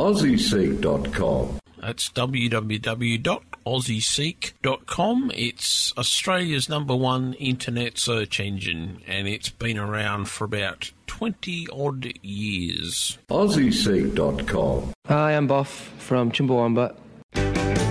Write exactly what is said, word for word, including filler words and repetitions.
aussie seek dot com. That's w w w dot aussie seek dot com. It's Australia's number one internet search engine, and it's been around for about twenty odd years. aussie seek dot com. Hi, I'm Boff from Chumbawamba,